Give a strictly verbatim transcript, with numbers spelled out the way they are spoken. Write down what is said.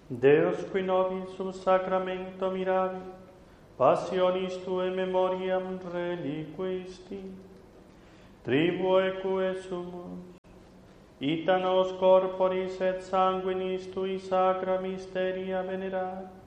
Deus qui nobis sum sacramento mirabit, passionis tuae memoriam reliquisti, tribuo eque sumus, ita nos corporis et sanguinis tui sacra mysteria venerat,